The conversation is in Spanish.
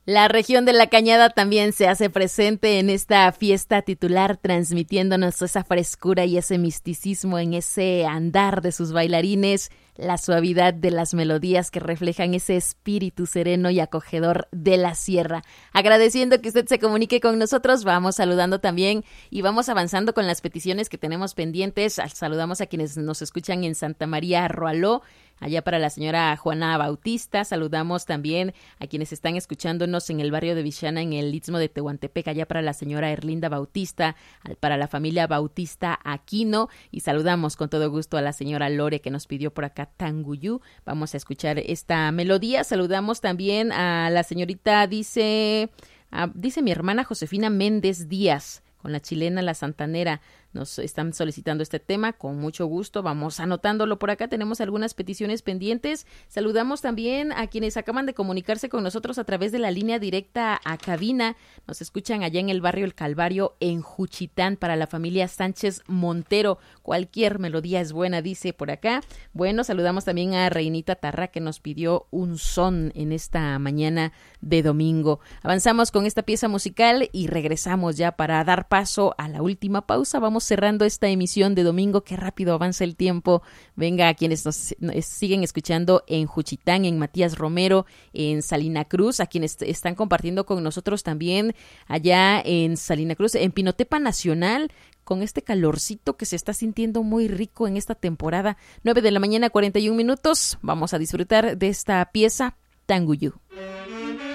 La región de La Cañada también se hace presente en esta fiesta titular, transmitiéndonos esa frescura y ese misticismo en ese andar de sus bailarines, la suavidad de las melodías que reflejan ese espíritu sereno y acogedor de la sierra. Agradeciendo que usted se comunique con nosotros, vamos saludando también y vamos avanzando con las peticiones que tenemos pendientes. Saludamos a quienes nos escuchan en Santa María Roaló, allá para la señora Juana Bautista. Saludamos también a quienes están escuchándonos en el barrio de Vixana, en el Istmo de Tehuantepec, allá para la señora Erlinda Bautista, para la familia Bautista Aquino, y saludamos con todo gusto a la señora Lore que nos pidió por acá Tanguyú. Vamos a escuchar esta melodía. Saludamos también a la señorita, dice mi hermana Josefina Méndez Díaz, con la chilena La Santanera. Nos están solicitando este tema, con mucho gusto, vamos anotándolo por acá, tenemos algunas peticiones pendientes. Saludamos también a quienes acaban de comunicarse con nosotros a través de la línea directa a cabina, nos escuchan allá en el barrio El Calvario, en Juchitán, para la familia Sánchez Montero. Cualquier melodía es buena, dice por acá. Bueno, saludamos también a Reinita Tarra, que nos pidió un son en esta mañana de domingo. Avanzamos con esta pieza musical y regresamos ya para dar paso a la última pausa. Vamos cerrando esta emisión de domingo. Qué rápido avanza el tiempo. Venga, a quienes nos siguen escuchando en Juchitán, en Matías Romero, en Salina Cruz, a quienes están compartiendo con nosotros también allá en Salina Cruz, en Pinotepa Nacional, con este calorcito que se está sintiendo muy rico en esta temporada. 9 de la mañana, 41 minutos. Vamos a disfrutar de esta pieza, Tanguyú.